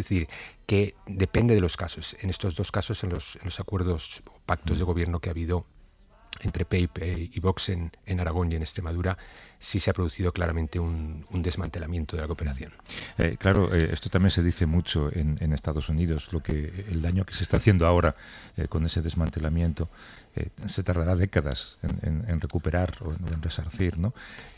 decir, que depende de los casos. En estos dos casos, en los acuerdos o pactos de gobierno que ha habido entre PEIP y Vox en Aragón y en Extremadura, sí se ha producido claramente un desmantelamiento de la cooperación. Claro, esto también se dice mucho en Estados Unidos, el daño que se está haciendo ahora con ese desmantelamiento se tardará décadas en recuperar o en resarcir, ¿no?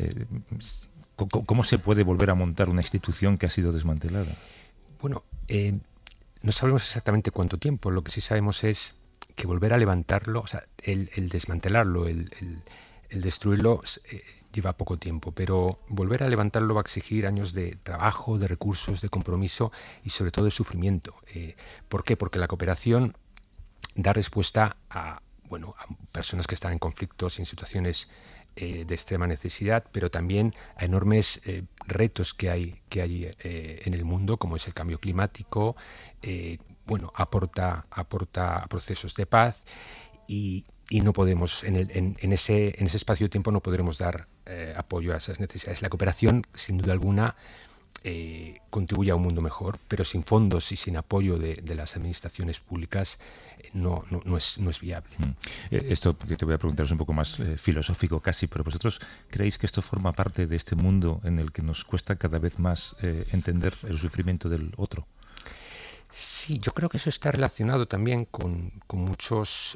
¿Cómo se puede volver a montar una institución que ha sido desmantelada? Bueno, no sabemos exactamente cuánto tiempo. Lo que sí sabemos es que volver a levantarlo, o sea, el desmantelarlo, el destruirlo, lleva poco tiempo, pero volver a levantarlo va a exigir años de trabajo, de recursos, de compromiso y sobre todo de sufrimiento. ¿Por qué? Porque la cooperación da respuesta a personas que están en conflictos y en situaciones de extrema necesidad, pero también a enormes retos que hay en el mundo, como es el cambio climático. Aporta a procesos de paz y no podemos, en ese espacio de tiempo no podremos dar apoyo a esas necesidades. La cooperación, sin duda alguna, contribuye a un mundo mejor, pero sin fondos y sin apoyo de las administraciones públicas no es viable. Esto que te voy a preguntar es un poco más filosófico casi, pero ¿vosotros creéis que esto forma parte de este mundo en el que nos cuesta cada vez más entender el sufrimiento del otro? Sí, yo creo que eso está relacionado también con muchos...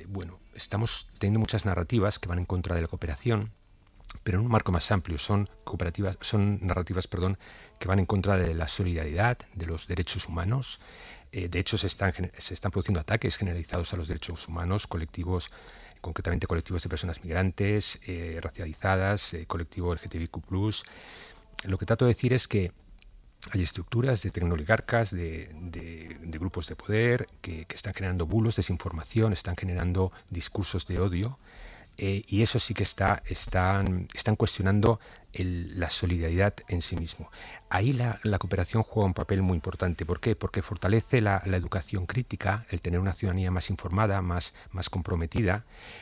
estamos teniendo muchas narrativas que van en contra de la cooperación, pero en un marco más amplio. Son narrativas que van en contra de la solidaridad, de los derechos humanos. De hecho, se están produciendo ataques generalizados a los derechos humanos, concretamente colectivos de personas migrantes, racializadas, colectivo LGTBIQ+. Lo que trato de decir es que hay estructuras de tecnooligarcas, de grupos de poder que están generando bulos, desinformación, están generando discursos de odio, y eso sí que están cuestionando la solidaridad en sí mismo. Ahí la cooperación juega un papel muy importante. ¿Por qué? Porque fortalece la educación crítica, el tener una ciudadanía más informada, más comprometida,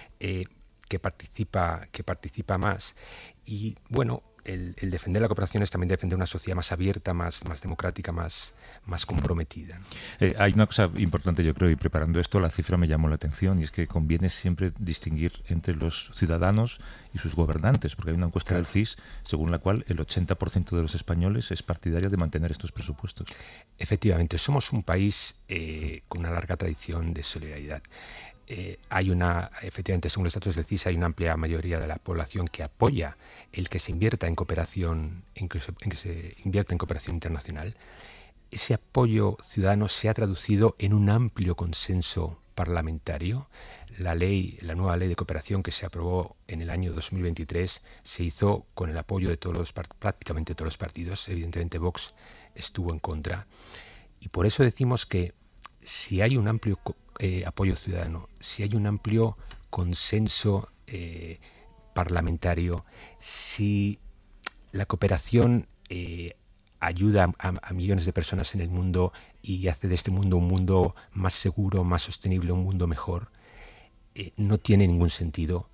que participa más. Y bueno, el defender la cooperación es también defender una sociedad más abierta, más democrática, más comprometida. Hay una cosa importante, yo creo, y preparando esto, la cifra me llamó la atención, y es que conviene siempre distinguir entre los ciudadanos y sus gobernantes, porque hay una encuesta del CIS según la cual el 80% de los españoles es partidario de mantener estos presupuestos. Efectivamente, somos un país con una larga tradición de solidaridad. Efectivamente, según los datos del CIS, hay una amplia mayoría de la población que apoya el que se invierta en cooperación, en que se invierta en cooperación internacional. Ese apoyo ciudadano se ha traducido en un amplio consenso parlamentario. La nueva ley de cooperación que se aprobó en el año 2023 se hizo con el apoyo de prácticamente todos los partidos. Evidentemente Vox estuvo en contra. Y por eso decimos que si hay un amplio apoyo ciudadano, si hay un amplio consenso parlamentario, si la cooperación ayuda a millones de personas en el mundo y hace de este mundo un mundo más seguro, más sostenible, un mundo mejor, no tiene ningún sentido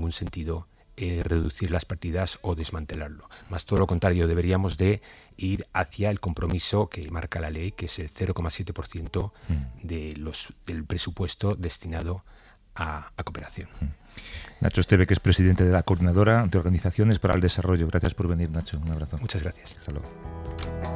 reducir las partidas o desmantelarlo. Más todo lo contrario, deberíamos de ir hacia el compromiso que marca la ley, que es el 0,7% del presupuesto destinado a cooperación. Nacho Esteve, que es presidente de la Coordinadora de Organizaciones para el Desarrollo. Gracias por venir, Nacho. Un abrazo. Muchas gracias. Hasta luego.